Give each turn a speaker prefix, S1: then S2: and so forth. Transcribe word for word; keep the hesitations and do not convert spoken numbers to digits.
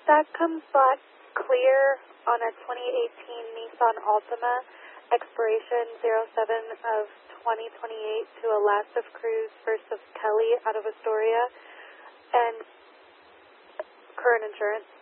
S1: that comes back clear on a twenty eighteen Nissan Altima, expiration zero seven of twenty twenty-eight to a last of Cruz, first of Kelly out of Astoria, and current insurance.